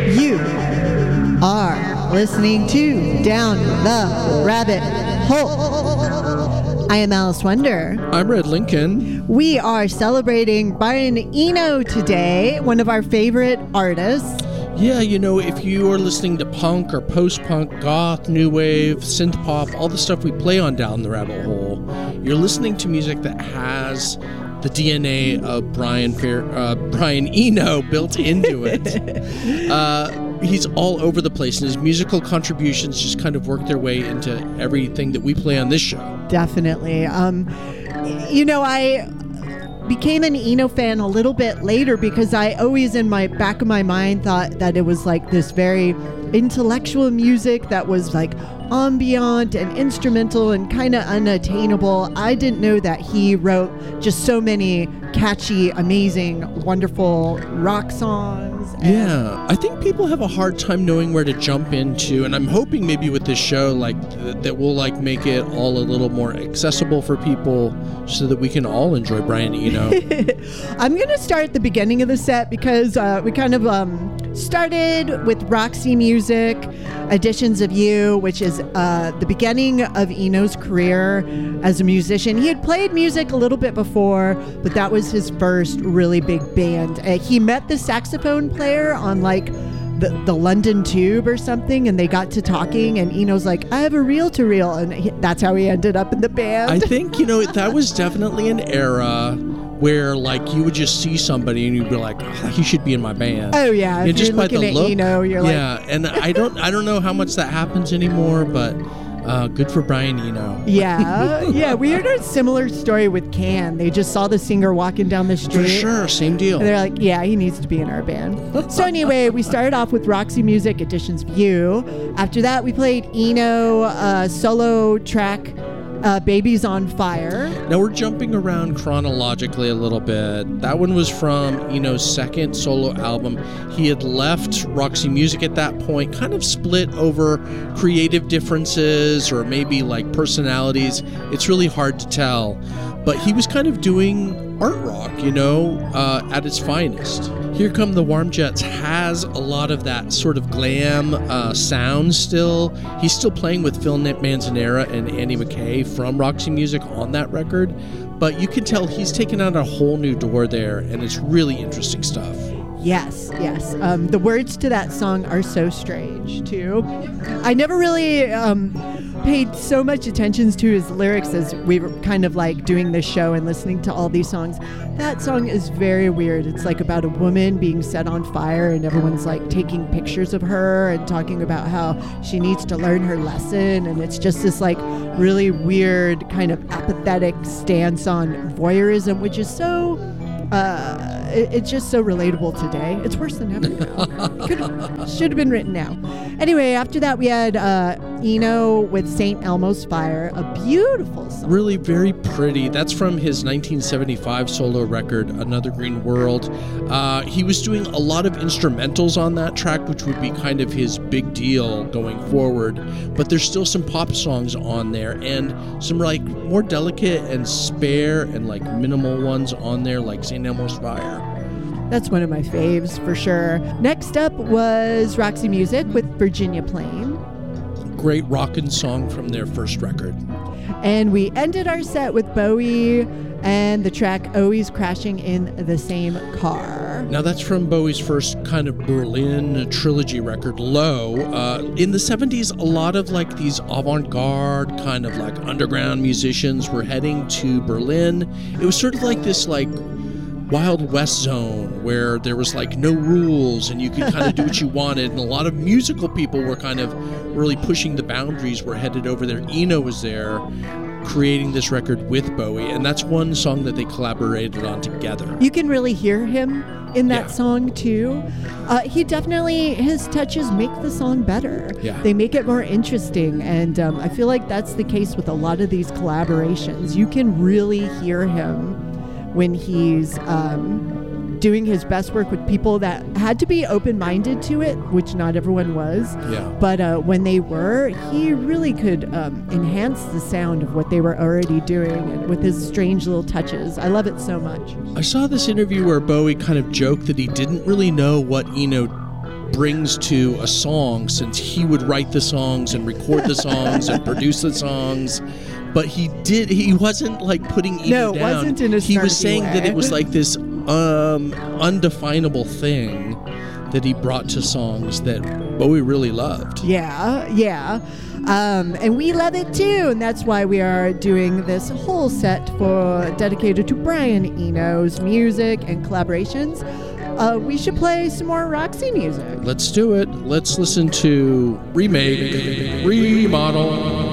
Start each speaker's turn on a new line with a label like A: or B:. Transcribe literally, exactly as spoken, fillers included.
A: You are listening to Down the Rabbit Hole. I am Alice Wonder.
B: I'm Red Lincoln.
A: We are celebrating Brian Eno today, one of our favorite artists.
B: Yeah, you know, if you are listening to punk or post-punk, goth, new wave, synth pop, all the stuff we play on Down the Rabbit Hole, you're listening to music that has the D N A of Brian Fair, uh, Brian Eno built into it. uh, he's all over the place, and his musical contributions just kind of work their way into everything that we play on this show.
A: Definitely. Um, you know, I became an Eno fan a little bit later because I always in my back of my mind thought that it was like this very intellectual music that was like ambient and instrumental and kind of unattainable. I didn't know that he wrote just so many catchy, amazing, wonderful rock songs. And
B: yeah, I think people have a hard time knowing where to jump into, and I'm hoping maybe with this show like th- that we'll like make it all a little more accessible for people so that we can all enjoy Brian Eno.
A: I'm going to start at the beginning of the set because uh, we kind of um, started with Roxy Music, Editions of You, which is uh, the beginning of Eno's career as a musician. He had played music a little bit before, but that was his first really big band. Uh, he met the saxophone player on like the, the London Tube or something, and they got to talking, and Eno's like, I have a reel-to-reel, and he, that's how he ended up in the band.
B: I think, you know, that was definitely an era where like you would just see somebody and you'd be like, oh, he should be in my band.
A: Oh yeah,
B: and
A: if
B: just
A: you're
B: by
A: looking
B: the
A: at
B: look,
A: Eno, you're
B: yeah.
A: like,
B: And I don't, I don't know how much that happens anymore, but uh, good for Brian Eno.
A: Yeah, yeah. We heard a similar story with Can. They just saw the singer walking down the street.
B: For sure, same deal.
A: And they're like, yeah, he needs to be in our band. So anyway, we started off with Roxy Music, Editions of You. After that, we played Eno uh, solo track, Uh, Babies on Fire.
B: Now we're jumping around chronologically a little bit. That one was from Eno's second solo album. He had left Roxy Music at that point, kind of split over creative differences or maybe like personalities. It's really hard to tell. But he was kind of doing art rock, you know, uh, at its finest. Here Come the Warm Jets has a lot of that sort of glam uh, sound still. He's still playing with Phil Manzanera and Andy McKay from Roxy Music on that record, but you can tell he's taken out a whole new door there, and it's really interesting stuff.
A: Yes, yes. Um, the words to that song are so strange, too. I never really um, paid so much attention to his lyrics as we were kind of like doing this show and listening to all these songs. That song is very weird. It's like about a woman being set on fire and everyone's like taking pictures of her and talking about how she needs to learn her lesson. And it's just this like really weird kind of apathetic stance on voyeurism, which is so... Uh, it, it's just so relatable today. It's worse than ever now. Could, should have been written now. Anyway, after that we had uh, Eno with Saint Elmo's Fire, a beautiful song.
B: Really very pretty. That's from his nineteen seventy-five solo record, Another Green World. Uh, he was doing a lot of instrumentals on that track, which would be kind of his big deal going forward. But there's still some pop songs on there and some like more delicate and spare and like minimal ones on there, like Saint Elmo's Fire.
A: That's one of my faves for sure. Next up was Roxy Music with Virginia Plain.
B: Great rockin' song from their first record.
A: And we ended our set with Bowie and the track Always Crashing in the Same Car.
B: Now that's from Bowie's first kind of Berlin trilogy record, Low. Uh, in the seventies, a lot of like these avant-garde kind of like underground musicians were heading to Berlin. It was sort of like this like Wild West zone where there was like no rules and you could kind of do what you wanted, and a lot of musical people were kind of really pushing the boundaries, were headed over there. Eno was there creating this record with Bowie, and that's one song that they collaborated on together.
A: You can really hear him in that
B: yeah.
A: song too. Uh, he definitely, his touches make the song better.
B: Yeah.
A: They make it more interesting, and um, I feel like that's the case with a lot of these collaborations. You can really hear him when he's um, doing his best work with people that had to be open-minded to it, which not everyone was.
B: Yeah.
A: But uh, when they were, he really could um, enhance the sound of what they were already doing, and with his strange little touches. I love it so much.
B: I saw this interview where Bowie kind of joked that he didn't really know what Eno brings to a song, since he would write the songs and record the songs and produce the songs. But he did, he wasn't like putting Eno
A: no, it
B: down.
A: wasn't in a
B: He was
A: snarky
B: saying
A: way.
B: that it was like this um, undefinable thing that he brought to songs that Bowie really loved.
A: Yeah, yeah. Um, and we love it too, and that's why we are doing this whole set for dedicated to Brian Eno's music and collaborations. Uh, we should play some more Roxy music.
B: Let's do it. Let's listen to Remake, Remodel,